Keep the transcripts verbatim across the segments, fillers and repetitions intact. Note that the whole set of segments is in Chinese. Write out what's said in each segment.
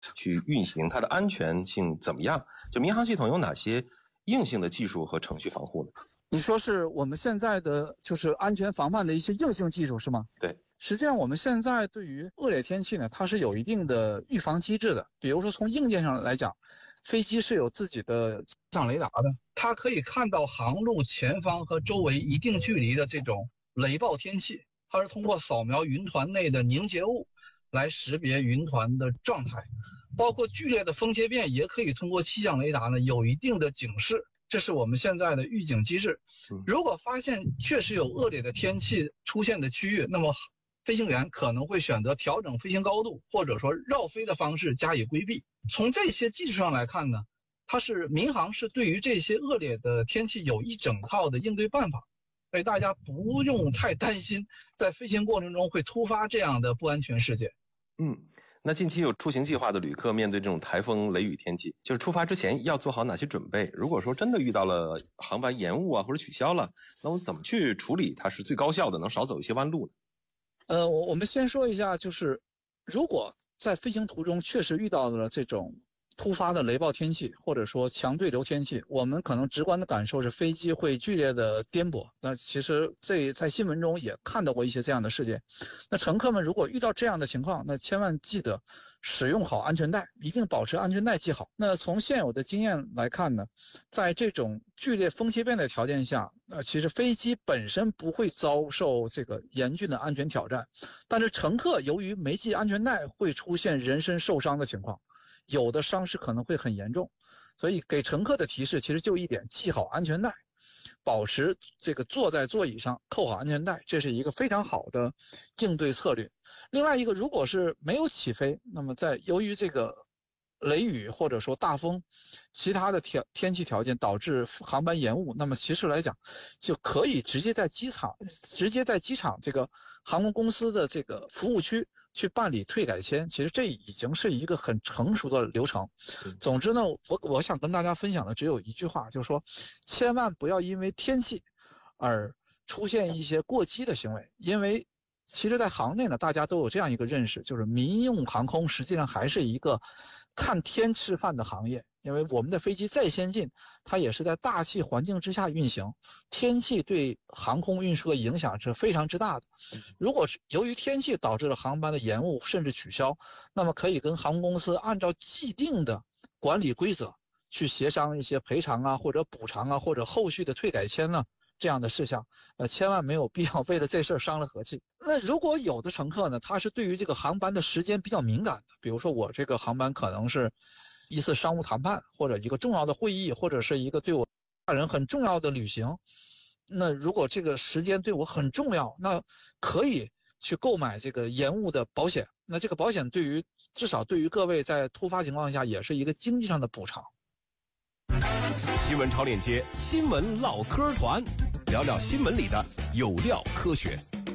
去运行，它的安全性怎么样？就民航系统有哪些硬性的技术和程序防护呢？ 你说是我们现在的就是安全防范的一些硬性技术是吗？ 对， 实际上我们现在对于恶劣天气呢，它是有一定的预防机制的。比如说从硬件上来讲，飞机是有自己的气象雷达的，它可以看到航路前方和周围一定距离的这种雷暴天气，它是通过扫描云团内的凝结物来识别云团的状态，包括剧烈的风切变也可以通过气象雷达呢有一定的警示，这是我们现在的预警机制。如果发现确实有恶劣的天气出现的区域，那么飞行员可能会选择调整飞行高度，或者说绕飞的方式加以规避。从这些技术上来看呢，它是民航是对于这些恶劣的天气有一整套的应对办法，所以大家不用太担心在飞行过程中会突发这样的不安全事件。 嗯，那近期有出行计划的旅客面对这种台风雷雨天气，就是出发之前要做好哪些准备？如果说真的遇到了航班延误啊或者取消了，那我们怎么去处理它是最高效的，能少走一些弯路呢？ 呃，我我们先说一下，就是如果在飞行途中确实遇到了这种突发的雷暴天气或者说强对流天气，我们可能直观的感受是飞机会剧烈的颠簸。那其实这在新闻中也看到过一些这样的事件。那乘客们如果遇到这样的情况，那千万记得使用好安全带，一定保持安全带系好。那从现有的经验来看呢，在这种剧烈风切变的条件下，呃，其实飞机本身不会遭受这个严峻的安全挑战，但是乘客由于没系安全带会出现人身受伤的情况，有的伤势可能会很严重。所以给乘客的提示其实就一点，系好安全带，保持这个坐在座椅上扣好安全带，这是一个非常好的应对策略。另外一个，如果是没有起飞，那么在由于这个雷雨或者说大风其他的天天气条件导致航班延误，那么其实来讲就可以直接在机场直接在机场这个航空公司的这个服务区去办理退改签，其实这已经是一个很成熟的流程。总之呢，我我想跟大家分享的只有一句话，就是说千万不要因为天气而出现一些过激的行为。因为其实在行内呢，大家都有这样一个认识，就是民用航空实际上还是一个看天吃饭的行业。因为我们的飞机再先进，它也是在大气环境之下运行，天气对航空运输的影响是非常之大的。如果是由于天气导致了航班的延误甚至取消，那么可以跟航空公司按照既定的管理规则去协商一些赔偿啊，或者补偿啊，或者后续的退改签呢这样的事项，呃，千万没有必要为了这事儿伤了和气。那如果有的乘客呢，他是对于这个航班的时间比较敏感的，比如说我这个航班可能是一次商务谈判，或者一个重要的会议，或者是一个对我家人很重要的旅行，那如果这个时间对我很重要，那可以去购买这个延误的保险。那这个保险对于至少对于各位在突发情况下也是一个经济上的补偿。 新闻超链接，新闻唠嗑团，聊聊新闻里的有料科学。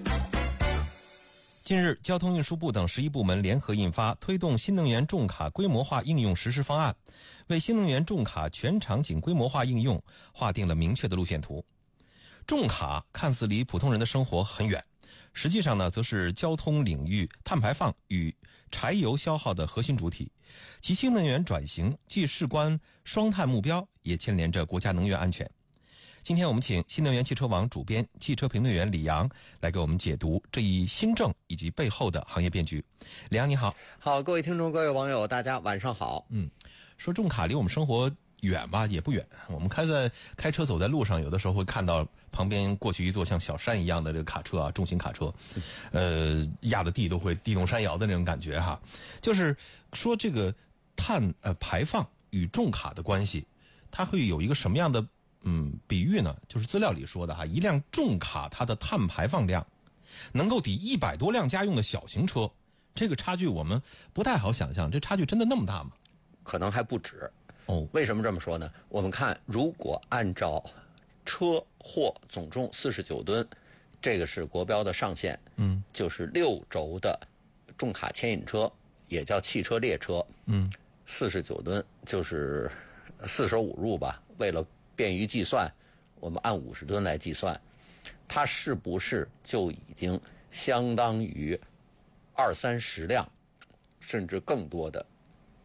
近日，交通运输部等十一部门联合印发《推动新能源重卡规模化应用实施方案》，为新能源重卡全场景规模化应用划定了明确的路线图。重卡看似离普通人的生活很远，实际上呢，则是交通领域碳排放与柴油消耗的核心主体。其新能源转型既事关双碳目标，也牵连着国家能源安全。今天我们请新能源汽车网主编、汽车评论员李阳来给我们解读这一新政以及背后的行业变局。李阳你好。 好，各位听众各位网友大家晚上好。 嗯，说重卡离我们生活远吧也不远，我们开在开车走在路上，有的时候会看到旁边过去一座像小山一样的这个卡车啊，重型卡车，呃，压的地都会地动山摇的那种感觉哈。就是说这个碳呃排放与重卡的关系，它会有一个什么样的嗯比喻呢？就是资料里说的哈，一辆重卡它的碳排放量能够抵一百多辆家用的小型车，这个差距我们不太好想象，这差距真的那么大吗？ 可能还不止。 哦， 为什么这么说呢？我们看，如果按照车货总重四十九吨，这个是国标的上限，嗯，就是六轴的重卡牵引车，也叫汽车列车，嗯，四十九吨就是四舍五入吧。为了便于计算，我们按五十吨来计算，它是不是就已经相当于二三十辆，甚至更多的